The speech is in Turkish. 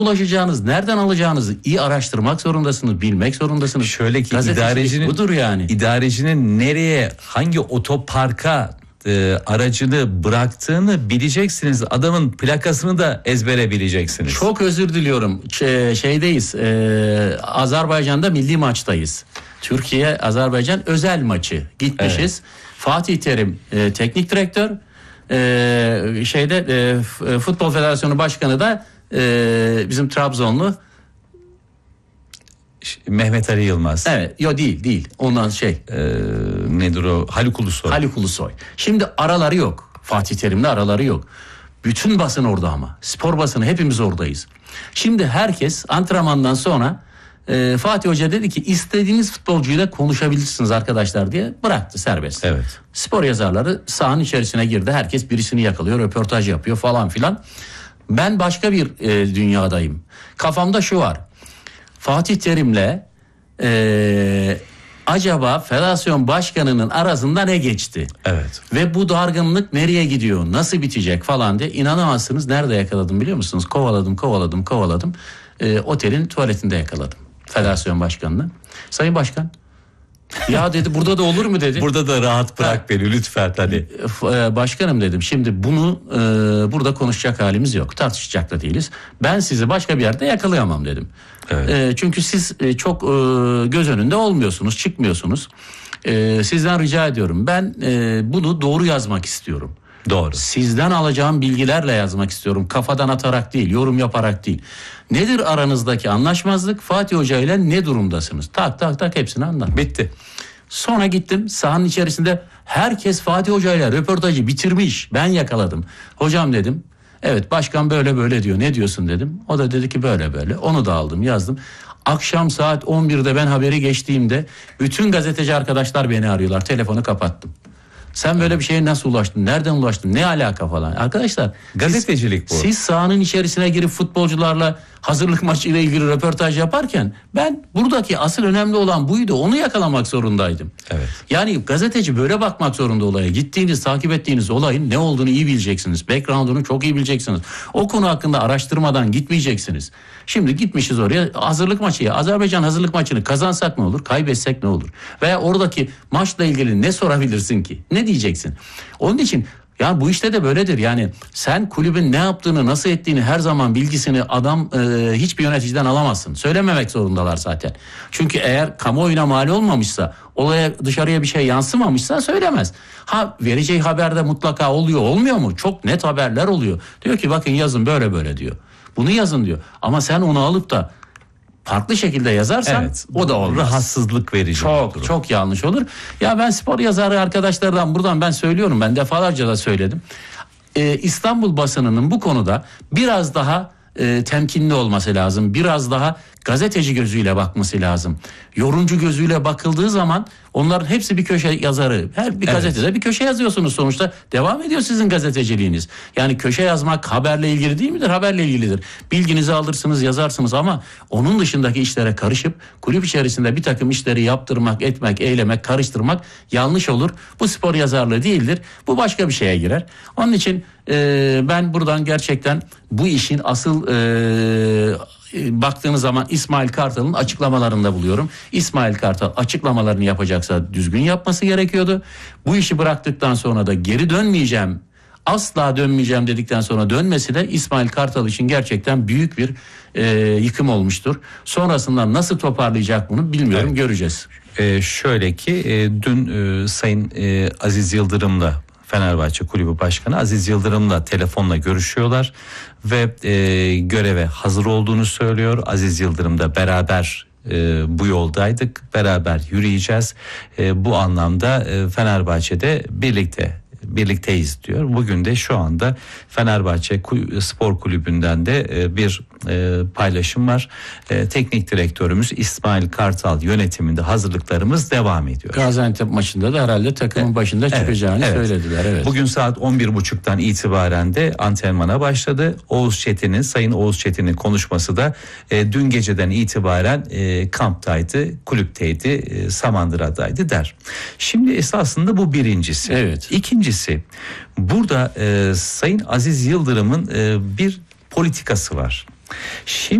ulaşacağınız, nereden alacağınızı iyi araştırmak zorundasınız, bilmek zorundasınız. Şöyle ki budur yani. İdarecinin nereye, hangi otoparka aracını bıraktığını bileceksiniz. Adamın plakasını da ezbere bileceksiniz. Çok özür diliyorum. Şeydeyiz. Azerbaycan'da milli maçtayız. Türkiye Azerbaycan özel maçı. Gitmişiz. Evet. Fatih Terim teknik direktör. Futbol Federasyonu Başkanı da bizim Trabzonlu Mehmet Ali Yılmaz. Evet, değil. Ondan nedir o? Haluk Ulusoy. Haluk Ulusoy. Şimdi araları yok. Fatih Terim'le araları yok. Bütün basın orada ama. Spor basını hepimiz oradayız. Şimdi herkes antrenmandan sonra Fatih Hoca dedi ki istediğiniz futbolcuyla konuşabilirsiniz arkadaşlar diye bıraktı serbest. Evet. Spor yazarları sahanın içerisine girdi. Herkes birisini yakalıyor, röportaj yapıyor falan filan. Ben başka bir dünyadayım. Kafamda şu var. Fatih Terim'le acaba federasyon başkanının arasında ne geçti? Evet. Ve bu dargınlık nereye gidiyor? Nasıl bitecek falan diye inanamazsınız. Nerede yakaladım biliyor musunuz? Kovaladım. Otelin tuvaletinde yakaladım. Federasyon başkanını. Sayın Başkan. Ya dedi burada da olur mu dedi. Burada da rahat bırak beni lütfen hadi. Başkanım dedim şimdi bunu burada konuşacak halimiz yok. Tartışacak da değiliz. Ben sizi başka bir yerde yakalayamam dedim. Evet. Çünkü siz çok göz önünde olmuyorsunuz, çıkmıyorsunuz. Sizden rica ediyorum. Ben bunu doğru yazmak istiyorum. Doğru. Sizden alacağım bilgilerle yazmak istiyorum. Kafadan atarak değil, yorum yaparak değil. Nedir aranızdaki anlaşmazlık? Fatih Hoca ile ne durumdasınız? Tak hepsini anlattım. Bitti. Sonra gittim sahanın içerisinde herkes Fatih Hoca ile röportajı bitirmiş. Ben yakaladım. Hocam dedim. Evet başkan böyle diyor. Ne diyorsun dedim. O da dedi ki böyle. Onu da aldım yazdım. Akşam saat 11'de ben haberi geçtiğimde bütün gazeteci arkadaşlar beni arıyorlar. Telefonu kapattım. Sen böyle bir şeye nasıl ulaştın? Nereden ulaştın? Ne alaka falan? Arkadaşlar gazetecilik bu. Siz sahanın içerisine girip futbolcularla hazırlık maçıyla ilgili röportaj yaparken ben buradaki asıl önemli olan buydu. Onu yakalamak zorundaydım. Evet. Yani gazeteci böyle bakmak zorunda olaya. Gittiğiniz, takip ettiğiniz olayın ne olduğunu iyi bileceksiniz. Background'unu çok iyi bileceksiniz. O konu hakkında araştırmadan gitmeyeceksiniz. Şimdi gitmişiz oraya hazırlık maçı. Azerbaycan hazırlık maçını kazansak ne olur? Kaybetsek ne olur? Veya oradaki maçla ilgili ne sorabilirsin ki? Ne diyeceksin? Onun için ya bu işte de böyledir. Yani sen kulübün ne yaptığını, nasıl ettiğini her zaman bilgisini hiçbir yöneticiden alamazsın. Söylememek zorundalar zaten. Çünkü eğer kamuoyuna mal olmamışsa, olaya dışarıya bir şey yansımamışsa söylemez. Vereceği haberde mutlaka oluyor, olmuyor mu? Çok net haberler oluyor. Diyor ki bakın yazın böyle diyor. Bunu yazın diyor. Ama sen onu alıp da farklı şekilde yazarsan o da olmaz. Rahatsızlık verici. Çok yanlış olur. Ya ben spor yazarı arkadaşlardan buradan ben söylüyorum. Ben defalarca da söyledim. İstanbul basınının bu konuda biraz daha temkinli olması lazım. Biraz daha gazeteci gözüyle bakması lazım. Yorumcu gözüyle bakıldığı zaman onların hepsi bir köşe yazarı. Her bir gazetede bir köşe yazıyorsunuz sonuçta. Devam ediyor sizin gazeteciliğiniz. Yani köşe yazmak haberle ilgili değil midir? Haberle ilgilidir. Bilginizi alırsınız, yazarsınız ama onun dışındaki işlere karışıp kulüp içerisinde bir takım işleri yaptırmak, etmek, eylemek, karıştırmak yanlış olur. Bu spor yazarlığı değildir. Bu başka bir şeye girer. Onun için ben buradan gerçekten bu işin asıl baktığınız zaman İsmail Kartal'ın açıklamalarında buluyorum. İsmail Kartal açıklamalarını yapacaksa düzgün yapması gerekiyordu. Bu işi bıraktıktan sonra da geri dönmeyeceğim, asla dönmeyeceğim dedikten sonra dönmesi de İsmail Kartal için gerçekten büyük bir yıkım olmuştur. Sonrasında nasıl toparlayacak bunu bilmiyorum, göreceğiz. Şöyle ki dün Sayın Aziz Yıldırım'la Fenerbahçe Kulübü Başkanı Aziz Yıldırım'la telefonla görüşüyorlar ve göreve hazır olduğunu söylüyor. Aziz Yıldırım'da beraber bu yoldaydık, beraber yürüyeceğiz. Bu anlamda Fenerbahçe'de birlikteyiz diyor. Bugün de şu anda Fenerbahçe Spor Kulübü'nden de bir paylaşım var. Teknik direktörümüz İsmail Kartal yönetiminde hazırlıklarımız devam ediyor. Gaziantep maçında da herhalde takımın başında çıkacağını söylediler. Evet. Bugün saat 11.30'dan itibaren de antrenmana başladı. Sayın Oğuz Çetin'in konuşması da dün geceden itibaren kamptaydı, kulüpteydi, Samandıra'daydı der. Şimdi esasında bu birincisi. Evet. İkincisi burada Sayın Aziz Yıldırım'ın bir politikası var. Şimdi